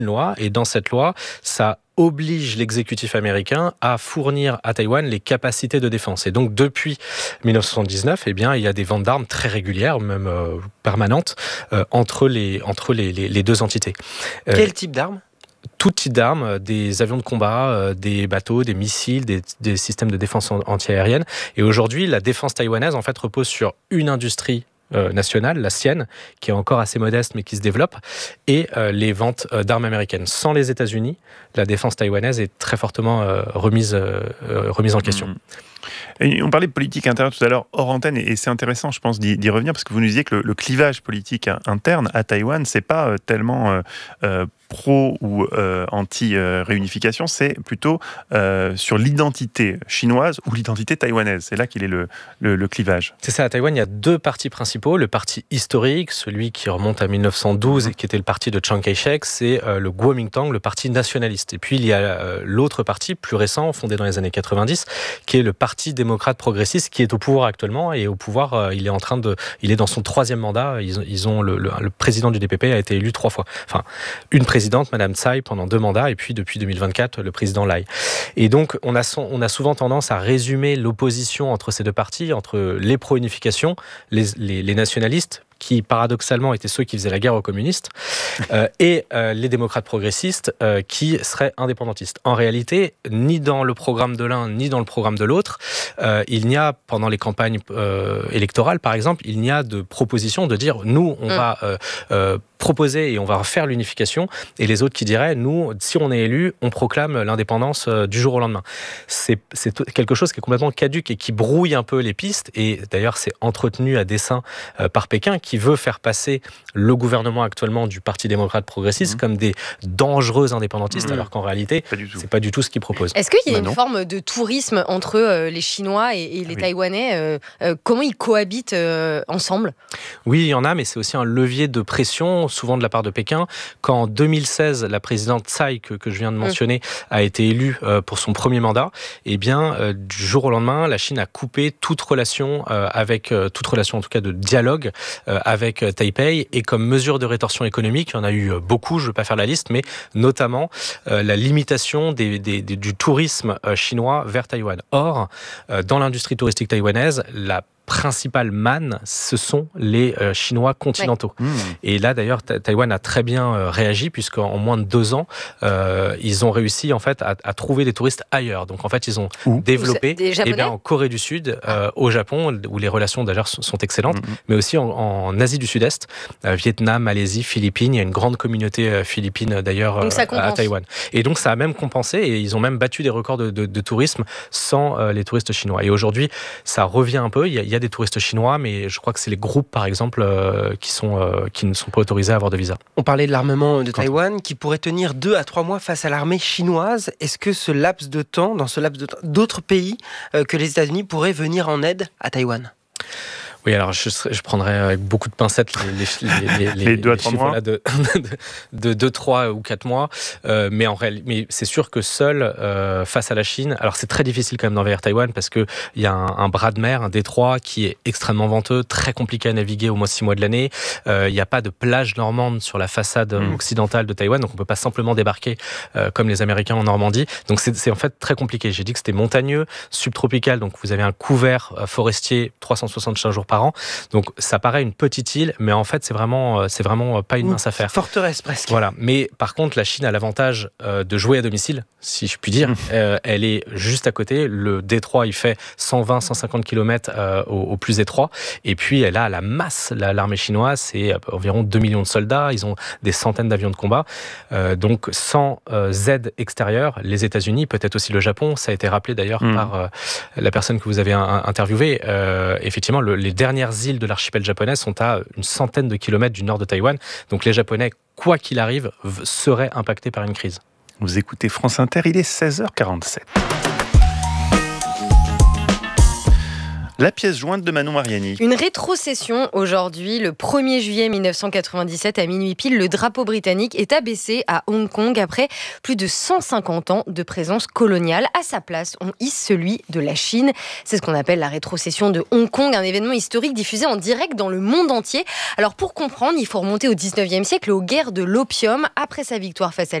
loi, et dans cette loi, ça oblige l'exécutif américain à fournir à Taïwan les capacités de défense. Et donc, depuis 1979, il y a des ventes d'armes très régulières, même permanentes, entre les deux entités. Quel type d'armes ? Tout type d'armes, des avions de combat, des bateaux, des missiles, des systèmes de défense anti-aérienne. Et aujourd'hui, la défense taïwanaise, en fait, repose sur une industrie nationale, la sienne, qui est encore assez modeste mais qui se développe, et les ventes d'armes américaines. Sans les États-Unis, la défense taïwanaise est très fortement remise en question. Et on parlait de politique intérieure tout à l'heure hors antenne, et c'est intéressant, je pense, d'y revenir, parce que vous nous disiez que le clivage politique interne à Taïwan, c'est pas tellement pro ou anti-réunification, c'est plutôt sur l'identité chinoise ou l'identité taïwanaise. C'est là qu'il est le clivage. C'est ça, à Taïwan, il y a deux partis principaux. Le parti historique, celui qui remonte à 1912 et qui était le parti de Chiang Kai-shek, c'est le Kuomintang, le parti nationaliste. Et puis il y a l'autre parti, plus récent, fondé dans les années 90, qui est le Parti démocrate progressiste, qui est au pouvoir actuellement. Et au pouvoir, il est dans son 3e mandat. Le président du DPP a été élu 3 fois. Enfin, une présidente, Madame Tsai, pendant 2 mandats, et puis depuis 2024, le président Lai. Et donc, on a souvent tendance à résumer l'opposition entre ces deux partis, entre les pro-unification, les nationalistes, qui paradoxalement étaient ceux qui faisaient la guerre aux communistes, et les démocrates progressistes qui seraient indépendantistes. En réalité, ni dans le programme de l'un, ni dans le programme de l'autre, il n'y a, pendant les campagnes électorales par exemple, il n'y a de proposition de dire nous, on va proposer et on va faire l'unification, et les autres qui diraient nous, si on est élu, on proclame l'indépendance du jour au lendemain. C'est quelque chose qui est complètement caduque et qui brouille un peu les pistes, et d'ailleurs c'est entretenu à dessein par Pékin, qui veut faire passer le gouvernement actuellement du Parti démocrate progressiste comme des dangereux indépendantistes, alors qu'en réalité, c'est pas du tout ce qu'ils proposent. Est-ce qu'il y a une forme de tourisme entre les Chinois et les Taïwanais comment ils cohabitent ensemble ? Oui, il y en a, mais c'est aussi un levier de pression, souvent de la part de Pékin. Quand en 2016, la présidente Tsai, que je viens de mentionner, a été élue pour son premier mandat, du jour au lendemain, la Chine a coupé toute relation toute relation en tout cas de dialogue avec Taipei, et comme mesure de rétorsion économique, il y en a eu beaucoup, je ne vais pas faire la liste, mais notamment la limitation du tourisme chinois vers Taïwan. Or, dans l'industrie touristique taïwanaise, la principale manne, ce sont les Chinois continentaux. Ouais. Et là, d'ailleurs, Taïwan a très bien réagi, puisqu'en moins de 2 ans, ils ont réussi en fait à trouver des touristes ailleurs. Donc en fait, ils ont développé en Corée du Sud, au Japon, où les relations d'ailleurs sont excellentes, mais aussi en Asie du Sud-Est, Vietnam, Malaisie, Philippines. Il y a une grande communauté philippine d'ailleurs à Taïwan. Et donc ça a même compensé, et ils ont même battu des records de tourisme sans les touristes chinois. Et aujourd'hui, ça revient un peu. Il y a des touristes chinois, mais je crois que c'est les groupes, par exemple, qui ne sont pas autorisés à avoir de visa. On parlait de l'armement de Taïwan qui pourrait tenir 2 à 3 mois face à l'armée chinoise. Est-ce que dans ce laps de temps, d'autres pays que les États-Unis pourraient venir en aide à Taïwan ? Oui, alors je prendrais avec beaucoup de pincettes les 2 à 3 mois là, de 2, 3 ou 4 mois. Mais c'est sûr que seul, face à la Chine, alors c'est très difficile quand même d'envahir Taïwan, parce qu'il y a un bras de mer, un détroit qui est extrêmement venteux, très compliqué à naviguer au moins 6 mois de l'année. Il n'y a pas de plage normande sur la façade occidentale de Taïwan, donc on ne peut pas simplement débarquer comme les Américains en Normandie. Donc c'est en fait très compliqué. J'ai dit que c'était montagneux, subtropical, donc vous avez un couvert forestier 365 jours par an. Donc ça paraît une petite île, mais en fait c'est vraiment pas une mince affaire. Forteresse presque. Voilà. Mais par contre, la Chine a l'avantage de jouer à domicile, si je puis dire. Elle est juste à côté. Le détroit, il fait 120-150 km au plus étroit. Et puis elle a la masse. L'armée chinoise, c'est environ 2 millions de soldats. Ils ont des centaines d'avions de combat. Donc sans aide extérieure, les États-Unis, peut-être aussi le Japon, ça a été rappelé d'ailleurs par la personne que vous avez interviewée. Effectivement, les dernières îles de l'archipel japonais sont à une centaine de kilomètres du nord de Taïwan. Donc les Japonais, quoi qu'il arrive, seraient impactés par une crise. Vous écoutez France Inter, il est 16h47. La pièce jointe de Manon Mariani. Une rétrocession aujourd'hui, le 1er juillet 1997 à minuit pile, le drapeau britannique est abaissé à Hong Kong après plus de 150 ans de présence coloniale. À sa place, on hisse celui de la Chine. C'est ce qu'on appelle la rétrocession de Hong Kong, un événement historique diffusé en direct dans le monde entier. Alors pour comprendre, il faut remonter au 19e siècle, aux guerres de l'opium. Après sa victoire face à